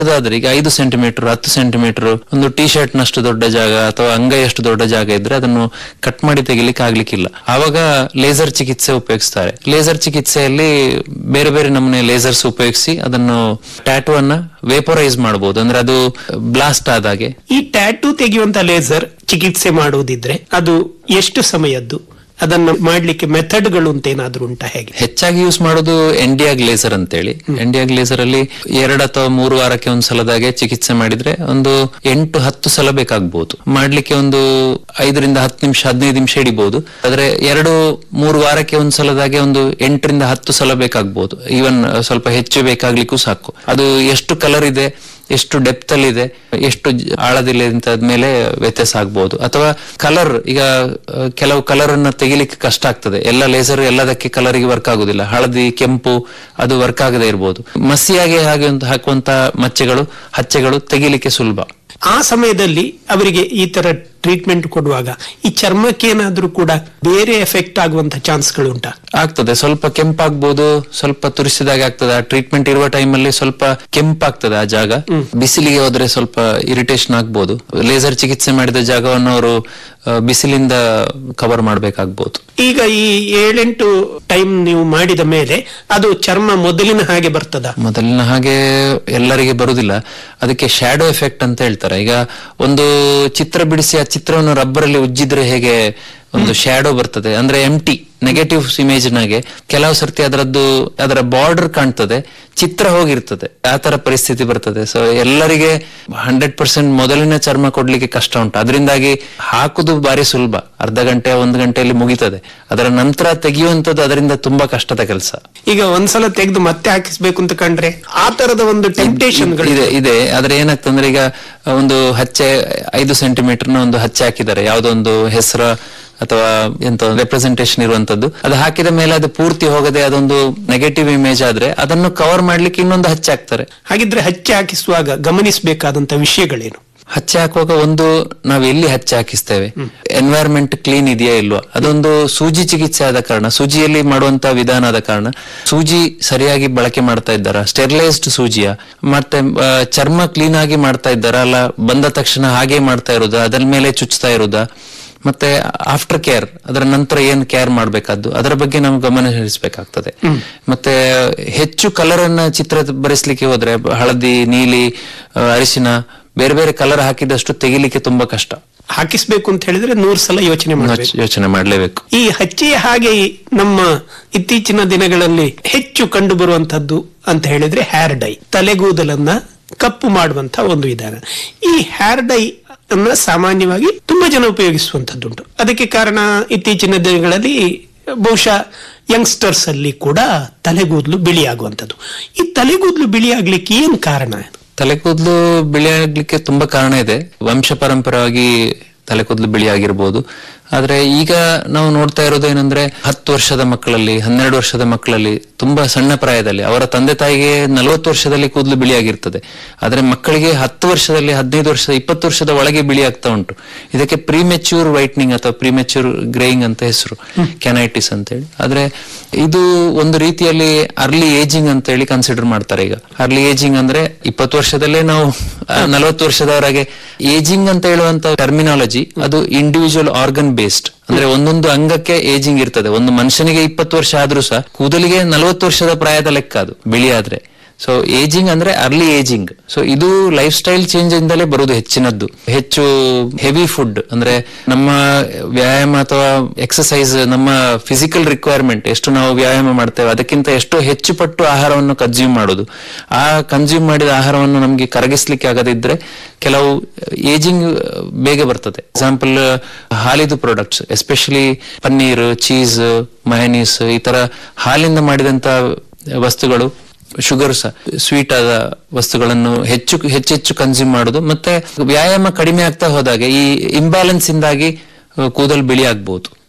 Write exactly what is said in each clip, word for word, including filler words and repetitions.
ಅದಾದ್ರೆ ಈಗ ಐದು ಸೆಂಟಿಮೀಟರ್ ಹತ್ತು ಸೆಂಟಿಮೀಟರ್ ಒಂದು ಟಿ ಶರ್ಟ್ ನಷ್ಟು ದೊಡ್ಡ ಜಾಗ ಅಥವಾ ಅಂಗೈಯಷ್ಟು ದೊಡ್ಡ ಜಾಗ ಇದ್ರೆ ಅದನ್ನು ಕಟ್ ಮಾಡಿ ತೆಗಿಲಿಕ್ಕೆ ಆಗ್ಲಿಕ್ಕಿಲ್ಲ. ಆವಾಗ ಲೇಸರ್ ಚಿಕಿತ್ಸೆ ಉಪಯೋಗಿಸ್ತಾರೆ. ಲೇಸರ್ ಚಿಕಿತ್ಸೆಯಲ್ಲಿ ಬೇರೆ ಬೇರೆ ನಮೂನೆ ಲೇಸರ್ಸ್ ಉಪಯೋಗಿಸಿ ಅದನ್ನು ಟ್ಯಾಟೂ ಅನ್ನ ವೇಪರೈಸ್ ಮಾಡಬಹುದು, ಅಂದ್ರೆ ಅದು ಬ್ಲಾಸ್ಟ್ ಆದಾಗೆ. ಈ ಟ್ಯಾಟೂ ತೆಗೆಯುವಂತ ಲೇಸರ್ ಚಿಕಿತ್ಸೆ ಮಾಡುವುದಿದ್ರೆ ಅದು ಎಷ್ಟು ಸಮಯದ್ದು? ಅದನ್ನು ಮಾಡ್ಲಿಕ್ಕೆ ಮೆಥಡ್ಗಳು ಅಂತ ಏನಾದ್ರೂ ಉಂಟಾ? ಹೇಗೆ ಹೆಚ್ಚಾಗಿ ಯೂಸ್ ಮಾಡೋದು ಎಂಡಿಯಾಗ್ ಲೇಸರ್ ಅಂತೇಳಿ. ಎಂಡಿಯಾಗ್ ಲೇಸರ್ ಅಲ್ಲಿ ಎರಡು ಅಥವಾ ಮೂರು ವಾರಕ್ಕೆ ಒಂದ್ ಸಲದಾಗೆ ಚಿಕಿತ್ಸೆ ಮಾಡಿದ್ರೆ ಒಂದು ಎಂಟು ಹತ್ತು ಸಲ ಬೇಕಾಗಬಹುದು. ಮಾಡ್ಲಿಕ್ಕೆ ಒಂದು ಐದರಿಂದ ಹತ್ತು ನಿಮಿಷ ಹದಿನೈದು ನಿಮಿಷ ಹಿಡಿಬಹುದು. ಆದ್ರೆ ಎರಡು ಮೂರು ವಾರಕ್ಕೆ ಒಂದ್ ಸಲದಾಗೆ ಒಂದು ಎಂಟರಿಂದ ಹತ್ತು ಸಲ ಬೇಕಾಗಬಹುದು. ಈವನ್ ಸ್ವಲ್ಪ ಹೆಚ್ಚು ಬೇಕಾಗ್ಲಿಕ್ಕೂ ಸಾಕು. ಅದು ಎಷ್ಟು ಕಲರ್ ಇದೆ, ಎಷ್ಟು ಡೆಪ್ತ್ ಅಲ್ಲಿ ಇದೆ, ಎಷ್ಟು ಆಳದಿಲ್ಲ ಅಂತದ್ಮೇಲೆ ವ್ಯತ್ಯಾಸ ಆಗ್ಬಹುದು. ಅಥವಾ ಕಲರ್, ಈಗ ಕೆಲವು ಕಲರ್ ಅನ್ನ ತೆಗಿಲಿಕ್ಕೆ ಕಷ್ಟ ಆಗ್ತದೆ. ಎಲ್ಲ ಲೇಸರ್ ಎಲ್ಲದಕ್ಕೆ ಕಲರ್ಗೆ ವರ್ಕ್ ಆಗುದಿಲ್ಲ. ಹಳದಿ ಕೆಂಪು ಅದು ವರ್ಕ್ ಆಗದೆ ಇರಬಹುದು. ಮಸಿಯಾಗಿ ಹಾಗೆ ಹಾಕುವಂತ ಮಚ್ಚೆಗಳು ಹಚ್ಚೆಗಳು ತೆಗಿಲಿಕ್ಕೆ ಸುಲಭ. ಆ ಸಮಯದಲ್ಲಿ ಅವರಿಗೆ ಈ ತರ ಟ್ರೀಟ್ಮೆಂಟ್ ಕೊಡುವಾಗ ಈ ಚರ್ಮಕ್ಕೆ ಏನಾದ್ರೂ ಕೂಡ ಬೇರೆ ಎಫೆಕ್ಟ್ ಆಗುವಂತ ಚಾನ್ಸ್ಗಳು ಉಂಟಾ? ಆಗ್ತದೆ. ಸ್ವಲ್ಪ ಕೆಂಪಾಗ್ಬೋದು, ಸ್ವಲ್ಪ ತುರಿಸಿದಾಗ ಆಗ್ತದೆ. ಆ ಟ್ರೀಟ್ಮೆಂಟ್ ಇರುವ ಟೈಮ್ ಅಲ್ಲಿ ಸ್ವಲ್ಪ ಕೆಂಪಾಗ್ತದೆ ಆ ಜಾಗ. ಬಿಸಿಲಿಗೆ ಹೋದ್ರೆ ಸ್ವಲ್ಪ ಇರಿಟೇಷನ್ ಆಗ್ಬೋದು. ಲೇಸರ್ ಚಿಕಿತ್ಸೆ ಮಾಡಿದ ಜಾಗವನ್ನು ಅವರು ಬಿಸಿಲಿಂದ ಕವರ್ ಮಾಡ್ಬೇಕಾಗ್ಬೋದು. ಈಗ ಈ ಏಳೆಂಟು ಟೈಮ್ ನೀವು ಮಾಡಿದ ಮೇಲೆ ಅದು ಚರ್ಮ ಮೊದಲಿನ ಹಾಗೆ ಬರ್ತದ? ಮೊದಲಿನ ಹಾಗೆ ಎಲ್ಲರಿಗೆ ಬರುದಿಲ್ಲ. ಅದಕ್ಕೆ ಶ್ಯಾಡೋ ಎಫೆಕ್ಟ್ ಅಂತ ಹೇಳ್ತಾರೆ. ಈಗ ಒಂದು ಚಿತ್ರ ಬಿಡಿಸಿ ಆ ಚಿತ್ರವನ್ನು ರಬ್ಬರ್ ಅಲ್ಲಿ ಉಜ್ಜಿದ್ರೆ ಹೇಗೆ ಒಂದು ಶ್ಯಾಡೋ ಬರ್ತದೆ, ಅಂದ್ರೆ ಎಂಟಿ ನೆಗೆಟಿವ್ ಇಮೇಜ್ ನಾಗೆ ಕೆಲವು ಸರ್ತಿ ಅದರದ್ದು ಅದರ ಬಾರ್ಡರ್ ಕಾಣ್ತದೆ, ಚಿತ್ರ ಹೋಗಿರ್ತದೆ. ಆ ತರ ಪರಿಸ್ಥಿತಿ ಬರ್ತದೆ. ಸೊ ಎಲ್ಲರಿಗೆ ಹಂಡ್ರೆಡ್ ಪರ್ಸೆಂಟ್ ಮೊದಲಿನ ಚರ್ಮ ಕೊಡ್ಲಿಕ್ಕೆ ಕಷ್ಟ ಉಂಟು. ಅದರಿಂದಾಗಿ ಹಾಕುದು ಬಾರಿ ಸುಲಭ, ಅರ್ಧ ಗಂಟೆ ಒಂದು ಗಂಟೆಯಲ್ಲಿ ಮುಗಿತದೆ. ಅದರ ನಂತರ ತೆಗೆಯುವಂತದ್ದು ಅದರಿಂದ ತುಂಬಾ ಕಷ್ಟದ ಕೆಲಸ. ಈಗ ಒಂದ್ಸಲ ತೆಗೆದು ಮತ್ತೆ ಹಾಕಿಸ್ಬೇಕು ಅಂತ ಕಂಡ್ರೆ ಆ ತರದ ಒಂದು ಟೆಂಪ್ಟೇಷನ್ ಇದೆ ಇದೆ ಆದ್ರೆ ಏನಾಗ್ತಂದ್ರೆ ಈಗ ಒಂದು ಹಚ್ಚೆ ಐದು ಸೆಂಟಿಮೀಟರ್ನ ಒಂದು ಹಚ್ಚೆ ಹಾಕಿದ್ದಾರೆ, ಯಾವುದೋ ಒಂದು ಹೆಸರ ಅಥವಾ ಎಂತ ರೆಪ್ರೆಸೆಂಟೇಷನ್ ಇರುವಂತದ್ದು. ಅದು ಹಾಕಿದ ಮೇಲೆ ಅದು ಪೂರ್ತಿ ಹೋಗದೆ ಅದೊಂದು ನೆಗೆಟಿವ್ ಇಮೇಜ್ ಆದ್ರೆ ಅದನ್ನು ಕವರ್ ಮಾಡ್ಲಿಕ್ಕೆ ಇನ್ನೊಂದು ಹಚ್ಚೆ ಹಾಕ್ತಾರೆ. ಹಾಗಿದ್ರೆ ಹಚ್ಚೆ ಹಾಕಿಸುವಾಗ ಗಮನಿಸಬೇಕಾದಂತ ವಿಷಯಗಳೇನು? ಹಚ್ಚೆ ಹಾಕುವಾಗ ಒಂದು ನಾವು ಎಲ್ಲಿ ಹಚ್ಚೆ ಹಾಕಿಸ್ತೇವೆ, ಎನ್ವೈರನ್ಮೆಂಟ್ ಕ್ಲೀನ್ ಇದೆಯಾ ಇಲ್ವಾ. ಅದೊಂದು ಸೂಜಿ ಚಿಕಿತ್ಸೆ ಆದ ಕಾರಣ, ಸೂಜಿಯಲ್ಲಿ ಮಾಡುವಂತ ವಿಧಾನ ಆದ ಕಾರಣ ಸೂಜಿ ಸರಿಯಾಗಿ ಬಳಕೆ ಮಾಡ್ತಾ ಇದ್ದಾರಾ, ಸ್ಟೆರಿಲೈಸ್ಡ್ ಸೂಜಿಯ, ಮತ್ತೆ ಚರ್ಮ ಕ್ಲೀನ್ ಆಗಿ ಮಾಡ್ತಾ ಇದ್ದಾರಾ, ಅಲ್ಲ ಬಂದ ತಕ್ಷಣ ಹಾಗೆ ಮಾಡ್ತಾ ಇರೋದಾ, ಅದರ ಮೇಲೆ ಚುಚ್ತಾ ಇರೋದಾ, ಮತ್ತೆ ಆಫ್ಟರ್ ಕೇರ್ ಅದರ ನಂತರ ಏನ್ ಕೇರ್ ಮಾಡ್ಬೇಕಾದ್ದು ಅದರ ಬಗ್ಗೆ ನಾವು ಗಮನ ಹರಿಸಬೇಕಾಗ್ತದೆ. ಮತ್ತೆ ಹೆಚ್ಚು ಕಲರ್ ಅನ್ನ ಚಿತ್ರ ಬರೆಸ್ಲಿಕ್ಕೆ ಹೋದ್ರೆ ಹಳದಿ, ನೀಲಿ, ಅರಿಶಿನ ಬೇರೆ ಬೇರೆ ಕಲರ್ ಹಾಕಿದಷ್ಟು ತೆಗಿಲಿಕ್ಕೆ ತುಂಬಾ ಕಷ್ಟ. ಹಾಕಿಸ್ಬೇಕು ಅಂತ ಹೇಳಿದ್ರೆ ನೂರ್ ಸಲ ಯೋಚನೆ ಮಾಡಬೇಕು, ಯೋಚನೆ ಮಾಡ್ಲೇಬೇಕು. ಈ ಹಚ್ಚೆಯ ಹಾಗೆ ನಮ್ಮ ಇತ್ತೀಚಿನ ದಿನಗಳಲ್ಲಿ ಹೆಚ್ಚು ಕಂಡು ಬರುವಂತದ್ದು ಅಂತ ಹೇಳಿದ್ರೆ ಹೇರ್ ಡೈ, ತಲೆಗೂದಲನ್ನ ಕಪ್ಪು ಮಾಡುವಂತ ಒಂದು ವಿಧಾನ. ಈ ಹೇರ್ ಡೈ ಅನ್ನ ಸಾಮಾನ್ಯವಾಗಿ ತುಂಬಾ ಜನ ಉಪಯೋಗಿಸುವಂತದ್ದುಂಟು. ಅದಕ್ಕೆ ಕಾರಣ ಇತ್ತೀಚಿನ ದಿನಗಳಲ್ಲಿ ಬಹುಶಃ ಯಂಗ್ಸ್ಟರ್ಸ್ ಅಲ್ಲಿ ಕೂಡ ತಲೆಗೂದಲು ಬಿಳಿ ಆಗುವಂತದ್ದು. ಈ ತಲೆಗೂದಲು ಬಿಳಿ ಆಗ್ಲಿಕ್ಕೆ ಏನ್ ಕಾರಣ? ತಲೆಕೂದಲು ಬಿಳಿ ಆಗ್ಲಿಕ್ಕೆ ತುಂಬಾ ಕಾರಣ ಇದೆ. ವಂಶ ಪರಂಪರವಾಗಿ ತಲೆಕೂದಲು ಬಿಳಿ ಆಗಿರ್ಬೋದು. ಆದ್ರೆ ಈಗ ನಾವು ನೋಡ್ತಾ ಇರೋದು ಏನಂದ್ರೆ ಹತ್ತು ವರ್ಷದ ಮಕ್ಕಳಲ್ಲಿ, ಹನ್ನೆರಡು ವರ್ಷದ ಮಕ್ಕಳಲ್ಲಿ, ತುಂಬಾ ಸಣ್ಣ ಪ್ರಾಯದಲ್ಲಿ ಅವರ ತಂದೆ ತಾಯಿಗೆ ನಲವತ್ತು ವರ್ಷದಲ್ಲಿ ಕೂದಲು ಬಿಳಿ ಆಗಿರ್ತದೆ. ಆದ್ರೆ ಮಕ್ಕಳಿಗೆ ಹತ್ತು ವರ್ಷದಲ್ಲಿ, ಹದಿನೈದು ವರ್ಷದ, ಇಪ್ಪತ್ತು ವರ್ಷದ ಒಳಗೆ ಬಿಳಿ ಆಗ್ತಾ ಉಂಟು. ಇದಕ್ಕೆ ಪ್ರಿಮೆಚ್ಯೂರ್ ವೈಟ್ನಿಂಗ್ ಅಥವಾ ಪ್ರಿಮೆಚ್ಯೂರ್ ಗ್ರೇಯಿಂಗ್ ಅಂತ ಹೆಸರು, ಕ್ಯಾನೈಟಿಸ್ ಅಂತ ಹೇಳಿ. ಆದ್ರೆ ಇದು ಒಂದು ರೀತಿಯಲ್ಲಿ ಅರ್ಲಿ ಏಜಿಂಗ್ ಅಂತ ಹೇಳಿ ಕನ್ಸಿಡರ್ ಮಾಡ್ತಾರೆ. ಈಗ ಅರ್ಲಿ ಏಜಿಂಗ್ ಅಂದ್ರೆ ಇಪ್ಪತ್ತು ವರ್ಷದಲ್ಲೇ ನಾವು ನಲವತ್ತು ವರ್ಷದವರೆಗೆ. ಏಜಿಂಗ್ ಅಂತ ಹೇಳುವಂತ ಟರ್ಮಿನಾಲಜಿ ಅದು ಇಂಡಿವಿಜುವಲ್ ಆರ್ಗನ್ ಬೇಸ್ಡ್, ಅಂದ್ರೆ ಒಂದೊಂದು ಅಂಗಕ್ಕೆ ಏಜಿಂಗ್ ಇರ್ತದೆ. ಒಂದು ಮನುಷ್ಯನಿಗೆ ಇಪ್ಪತ್ತು ವರ್ಷ ಆದ್ರೂ ಸಹ ಕೂದಲಿಗೆ ನಲವತ್ತು ವರ್ಷದ ಪ್ರಾಯದ ಲೆಕ್ಕ ಅದು ಬಿಳಿ ಆದ್ರೆ. ಸೊ ಏಜಿಂಗ್ ಅಂದ್ರೆ ಅರ್ಲಿ ಏಜಿಂಗ್. ಸೊ ಇದು ಲೈಫ್ ಸ್ಟೈಲ್ ಚೇಂಜ್ ಇಂದಲೇ ಬರುವುದು ಹೆಚ್ಚಿನದ್ದು. ಹೆಚ್ಚು ಹೆವಿ ಫುಡ್ ಅಂದ್ರೆ ನಮ್ಮ ವ್ಯಾಯಾಮ ಅಥವಾ ಎಕ್ಸಸೈಸ್, ನಮ್ಮ ಫಿಸಿಕಲ್ ರಿಕ್ವೈರ್ಮೆಂಟ್ ಎಷ್ಟು ನಾವು ವ್ಯಾಯಾಮ ಮಾಡ್ತೇವೆ ಅದಕ್ಕಿಂತ ಎಷ್ಟು ಹೆಚ್ಚು ಪಟ್ಟು ಆಹಾರವನ್ನು ಕನ್ಸ್ಯೂಮ್ ಮಾಡೋದು. ಆ ಕನ್ಸ್ಯೂಮ್ ಮಾಡಿದ ಆಹಾರವನ್ನು ನಮ್ಗೆ ಕರಗಿಸ್ಲಿಕ್ಕೆ ಆಗದಿದ್ರೆ ಕೆಲವು ಏಜಿಂಗ್ ಬೇಗ ಬರ್ತದೆ. Example ಹಾಲಿದು products, especially paneer, cheese, ಮಯನೀಸ್, ಈ ತರ ಹಾಲಿಂದ ಮಾಡಿದಂತ ವಸ್ತುಗಳು, ಶುಗರ್ ಸಹ, ಸ್ವೀಟ್ ಆದ ವಸ್ತುಗಳನ್ನು ಹೆಚ್ಚು ಹೆಚ್ಚೆಚ್ಚು ಕನ್ಸ್ಯೂಮ್ ಮಾಡೋದು. ಮತ್ತೆ ವ್ಯಾಯಾಮ ಕಡಿಮೆ ಆಗ್ತಾ ಹೋದಾಗೆ ಈ ಇಂಬ್ಯಾಲೆನ್ಸ್ ಇಂದಾಗಿ ಕೂದಲು ಬಿಳಿ ಆಗ್ಬಹುದು.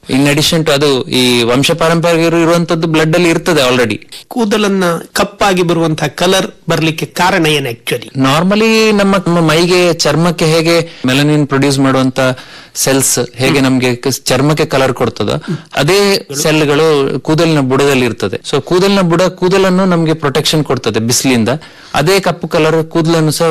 ಇನ್ ಅಡಿಷನ್ ಟು ಅದು ಈ ವಂಶ ಪಾರಂಪರ್ಯ ಇರುವಂತದ್ದು ಬ್ಲಡ್ ಅಲ್ಲಿ ಇರ್ತದೆ ಆಲ್ರೆಡಿ. ಕೂದಲನ್ನ ಕಪ್ಪಾಗಿ ಬರುವಂತಹ ಕಲರ್ ಬರ್ಲಿಕ್ಕೆ ಕಾರಣ ಏನು ಆಕ್ಚುಲಿ? ನಾರ್ಮಲಿ ನಮ್ಮ ನಮ್ಮ ಮೈಗೆ ಚರ್ಮಕ್ಕೆ ಹೇಗೆ ಮೆಲನಿನ್ ಪ್ರೊಡ್ಯೂಸ್ ಮಾಡುವಂತ ಸೆಲ್ಸ್ ಹೇಗೆ ನಮ್ಗೆ ಕ- ಚರ್ಮಕ್ಕೆ ಕಲರ್ ಕೊಡ್ತದೋ ಅದೇ ಸೆಲ್ಗಳು ಕೂದಲಿನ ಬುಡದಲ್ಲಿ ಇರ್ತದೆ. ಸೊ ಕೂದಲಿನ ಬುಡ ಕೂದಲನ್ನು ನಮ್ಗೆ ಪ್ರೊಟೆಕ್ಷನ್ ಕೊಡ್ತದೆ ಬಿಸಿಲಿಂದ. ಅದೇ ಕಪ್ಪು ಕಲರ್ ಕೂದಲನ್ನು ಸಹ